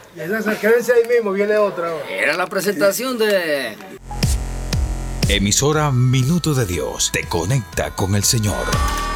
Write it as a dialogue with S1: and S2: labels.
S1: Quédense ahí mismo, viene otra.
S2: Era la presentación de...
S3: Emisora Minuto de Dios te conecta con el Señor.